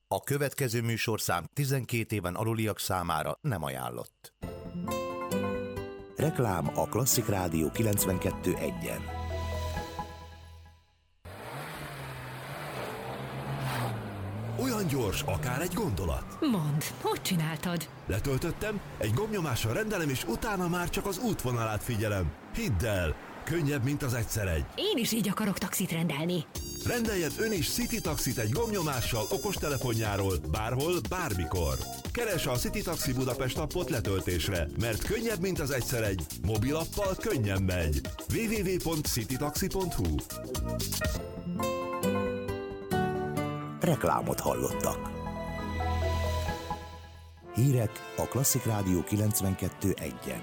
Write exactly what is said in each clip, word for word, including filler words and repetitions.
A következő műsorszám tizenkét éven aluliak számára nem ajánlott. Reklám a Klasszik Rádió kilencvenkettő egyen. Olyan gyors, akár egy gondolat. Mondd, hogy csináltad? Letöltöttem, egy gombnyomással rendelem, és utána már csak az útvonalát figyelem. Hidd el, könnyebb, mint az egyszer egy. Én is így akarok taxit rendelni. Rendeljen ön is City Taxit egy gombnyomással okostelefonjáról, bárhol, bármikor. Keresse a City Taxi Budapest appot letöltésre, mert könnyebb, mint az egyszer egy. Mobilappal könnyen megy. double-u double-u double-u pont citytaxi pont hu Reklámot hallottak. Hírek a Klasszik Rádió kilencvenkettő egyen.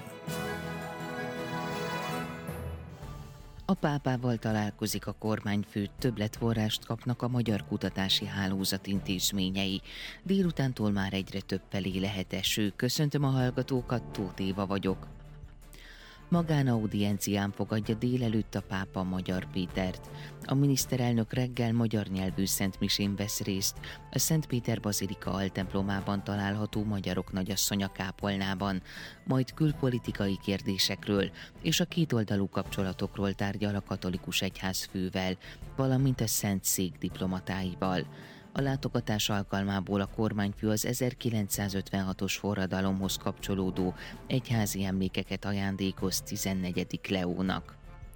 A pápával találkozik a kormányfő, többletforrást kapnak a Magyar Kutatási Hálózat intézményei. Délutántól már egyre több felé lehet eső. Köszöntöm a hallgatókat, Tóth Éva vagyok. Magánaudiencián fogadja délelőtt a pápa Magyar Pétert. A miniszterelnök reggel magyar nyelvű szentmisén vesz részt a Szent Péter Bazilika altemplomában található Magyarok Nagyasszonya kápolnában, majd külpolitikai kérdésekről és a kétoldalú kapcsolatokról tárgyal a katolikus egyházfővel, valamint a Szent Szék diplomatáival. A látogatás alkalmából a kormányfő az ezerkilencszázötvenhatos forradalomhoz kapcsolódó egyházi emlékeket ajándékoz tizennegyedik Leónak.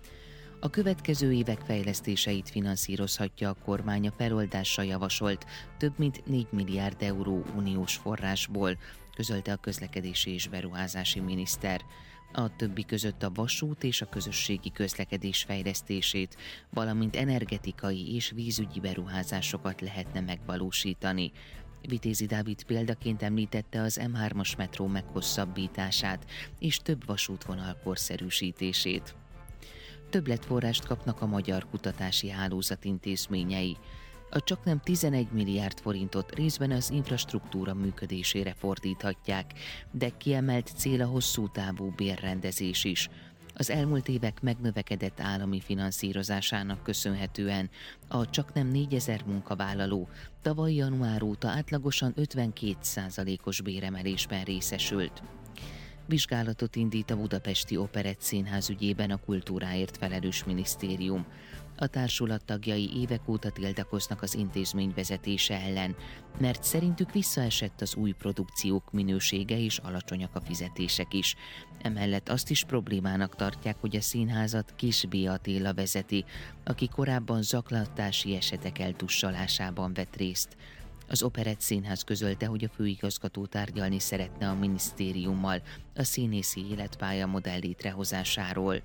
A következő évek fejlesztéseit finanszírozhatja a kormány a feloldásra javasolt több mint négy milliárd euró uniós forrásból, közölte a közlekedési és beruházási miniszter. A többi között a vasút és a közösségi közlekedés fejlesztését, valamint energetikai és vízügyi beruházásokat lehetne megvalósítani. Vitézi Dávid példaként említette az em hármas metró meghosszabbítását és több vasútvonal korszerűsítését. Többletforrást kapnak a Magyar Kutatási Hálózat intézményei. A csaknem tizenegy milliárd forintot részben az infrastruktúra működésére fordíthatják, de kiemelt cél a hosszú távú bérrendezés is. Az elmúlt évek megnövekedett állami finanszírozásának köszönhetően a csaknem négyezer munkavállaló tavaly január óta átlagosan ötvenkét százalékos béremelésben részesült. Vizsgálatot indít a Budapesti Operett Színház ügyében a kultúráért felelős minisztérium. A társulat tagjai évek óta tiltakoznak az intézmény vezetése ellen, mert szerintük visszaesett az új produkciók minősége és alacsonyak a fizetések is. Emellett azt is problémának tartják, hogy a színházat Kis B. Attila vezeti, aki korábban zaklatási esetek eltussolásában vett részt. Az Operett Színház közölte, hogy a főigazgató tárgyalni szeretne a minisztériummal a színészi életpálya modell létrehozásáról.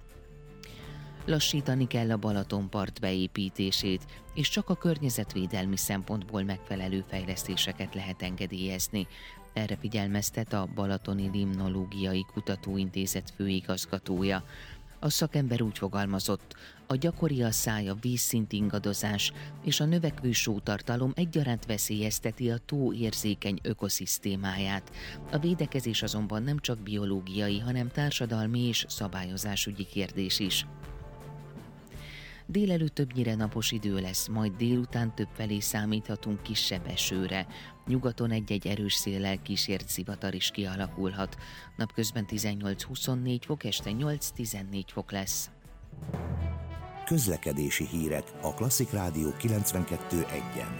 Lassítani kell a Balatonpart beépítését, és csak a környezetvédelmi szempontból megfelelő fejlesztéseket lehet engedélyezni. Erre figyelmeztet a Balatoni Limnológiai Kutatóintézet főigazgatója. A szakember úgy fogalmazott, a gyakori asszály, a vízszint ingadozás és a növekvő sótartalom egyaránt veszélyezteti a tó érzékeny ökoszisztémáját. A védekezés azonban nem csak biológiai, hanem társadalmi és szabályozásügyi kérdés is. Délelőtt többnyire napos idő lesz, majd délután többfelé számíthatunk kisebb esőre. Nyugaton egy-egy erős széllel kísért zivatar is kialakulhat. Napközben tizennyolc-huszonnégy fok, este nyolc-tizennégy fok lesz. Közlekedési hírek a Klasszik Rádió kilencvenkettő egyen.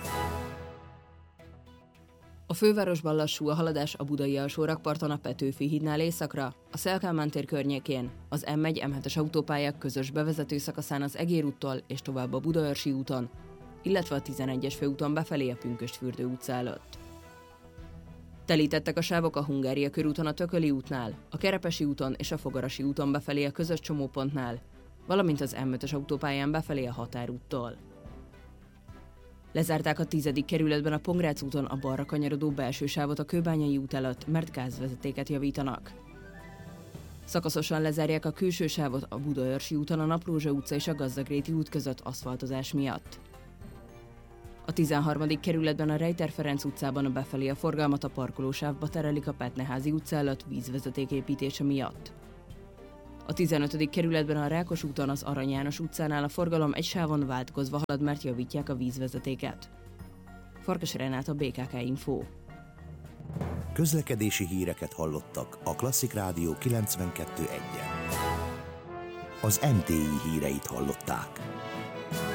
A fővárosban lassú a haladás a budai alsó rakparton a Petőfi hídnál északra, a Széll-Kálmán tér környékén, az em egy em hetes autópályák közös bevezető szakaszán az Egér úttól és tovább a Budaörsi úton, illetve a tizenegyes főúton befelé a Pünkösdfürdő utca előtt. Telítettek a sávok a Hungária körúton a Tököli útnál, a Kerepesi úton és a Fogarasi úton befelé a közös csomópontnál, valamint az em ötös autópályán befelé a Határúttól. Lezárták a tizedik kerületben a Pongrác úton a balra kanyarodó belső sávot a Kőbányai út előtt, mert gázvezetéket javítanak. Szakaszosan lezárják a külső sávot a Budaörsi úton a Naprózsa utca és a Gazdagréti út között aszfaltozás miatt. A tizenharmadik kerületben a Rejter Ferenc utcában a befelé a forgalmat a parkolósávba terelik a Petneházi utca előtt vízvezeték építése miatt. A tizenötödik kerületben a Rákos úton az Arany János utcánál a forgalom egy sávon változva halad, mert javítják a vízvezetéket. Farkas Renát, a bé ká ká Info. Közlekedési híreket hallottak a Klasszik Rádió kilencvenkettő egyen. Az em té i híreit hallották.